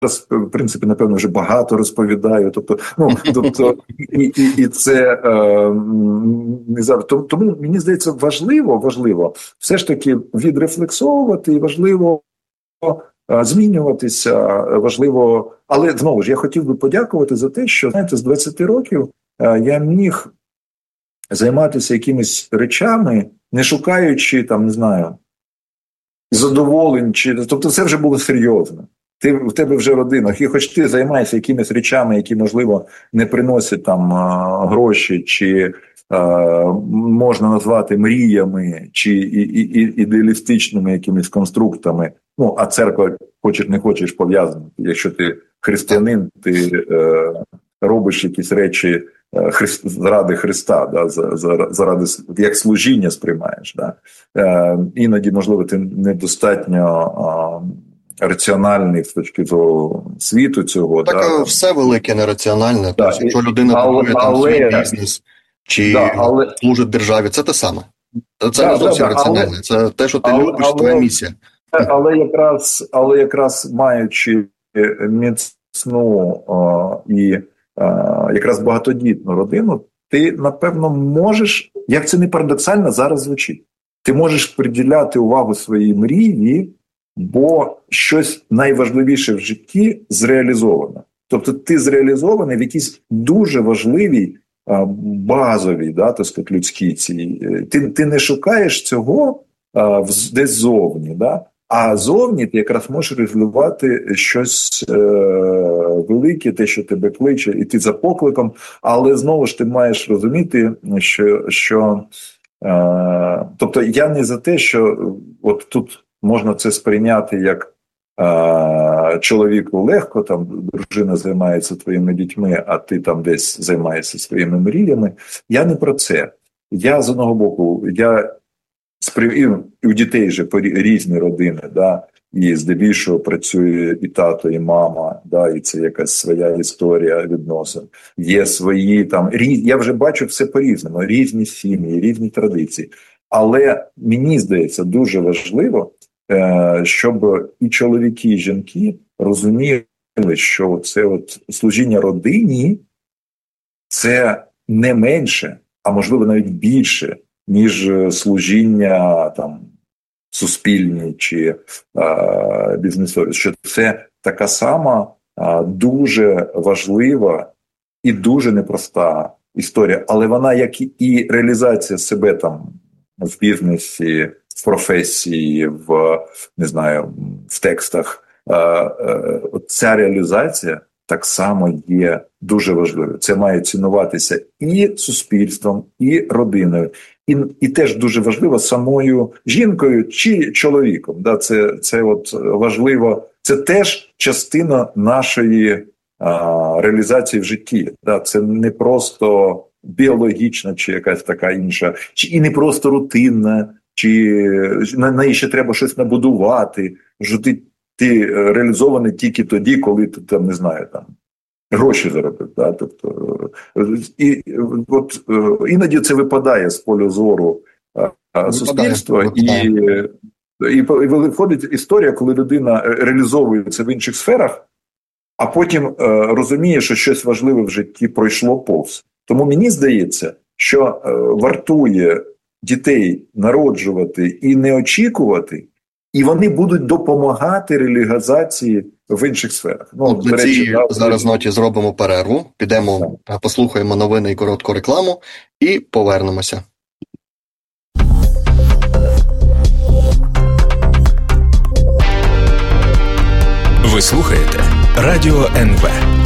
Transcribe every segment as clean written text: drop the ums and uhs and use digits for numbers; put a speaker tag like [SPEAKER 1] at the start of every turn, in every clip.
[SPEAKER 1] в принципі, напевно, вже багато розповідаю. І це не завжди. Тому, мені здається, важливо все ж таки відрефлексовувати, і важливо змінюватися, важливо. Але, знову ж, я хотів би подякувати за те, що, знаєте, з 20 років я міг займатися якимись речами, не шукаючи, там, не знаю, задоволень, тобто це вже було серйозно. В тебе вже родина, і хоч ти займаєшся якимись речами, які, можливо, не приносять там гроші, чи можна назвати мріями, чи ідеалістичними якимись конструктами. Ну, а церква, хочеш не хочеш, пов'язана. Якщо ти християнин, ти робиш якісь речі заради Христа, да, заради, як служіння сприймаєш. Да. Іноді, можливо, ти недостатньо раціональний з точки зору світу цього.
[SPEAKER 2] Так, да, все велике нераціональне. Тобто, якщо людина будує там свій бізнес чи служить державі, це те саме. Це не зовсім раціональне. Це те, що ти любиш, твоя місія.
[SPEAKER 1] Але якраз маючи міцну і якраз багатодітну родину, ти, напевно, можеш, як це не парадоксально зараз звучить, ти можеш приділяти увагу своїй мрії, бо щось найважливіше в житті зреалізовано. Тобто ти зреалізований в якійсь дуже важливій, базовій, да, так сказати, людській цій. Ти не шукаєш цього десь зовні, да? А зовні ти якраз можеш реалізувати щось велике, те, що тебе кличе, і ти за покликом, але знову ж ти маєш розуміти, що тобто я не за те, що от тут можна це сприйняти як чоловіку легко, там дружина займається твоїми дітьми, а ти там десь займаєшся своїми мріями. Я не про це. Я з одного боку, і у дітей же різні родини, да, і здебільшого працює і тато, і мама, да, і це якась своя історія відносин. Є свої там, я вже бачу все по-різному, різні сім'ї, різні традиції. Але мені здається, дуже важливо, щоб і чоловіки, і жінки розуміли, що це от служіння родині – це не менше, а можливо навіть більше, ніж служіння там суспільні чи бізнесові. Що це така сама дуже важлива і дуже непроста історія. Але вона, як і реалізація себе там в бізнесі, в професії, не знаю, в текстах, ця реалізація так само є дуже важливою. Це має цінуватися і суспільством, і родиною. І теж дуже важливо самою жінкою чи чоловіком. Да? Це от важливо. Це теж частина нашої реалізації в житті. Да? Це не просто біологічна чи якась така інша, і не просто рутинна, чи на неї ще треба щось набудувати, що ти реалізований тільки тоді, коли ти там, не знаю, там гроші заробив. Да? Тобто, іноді це випадає з поля зору суспільства, і виходить історія, коли людина реалізовується в інших сферах, а потім розуміє, що щось важливе в житті пройшло повз. Тому мені здається, що вартує дітей народжувати і не очікувати, і вони будуть допомагати реалізації в інших сферах.
[SPEAKER 2] Ну, на цій зараз ноті зробимо перерву, підемо, послухаємо новини і коротку рекламу і повернемося.
[SPEAKER 3] Ви слухаєте Радіо НВ.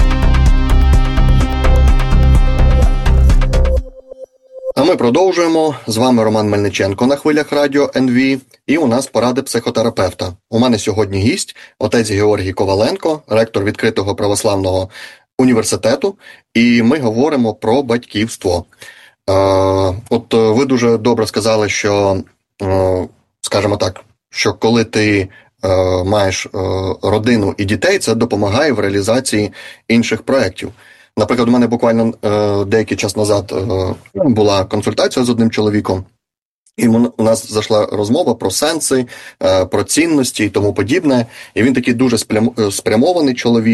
[SPEAKER 2] А ми продовжуємо. З вами Роман Мельниченко на хвилях Радіо НВ. І у нас поради психотерапевта. У мене сьогодні гість, отець Георгій Коваленко, ректор відкритого православного університету. І ми говоримо про батьківство. От ви дуже добре сказали, що, скажімо так, що коли ти маєш родину і дітей, це допомагає в реалізації інших проєктів. Наприклад, у мене буквально деякий час назад була консультація з одним чоловіком, І у нас зайшла розмова про сенси, про цінності і тому подібне. І він такий дуже спрямований чоловік.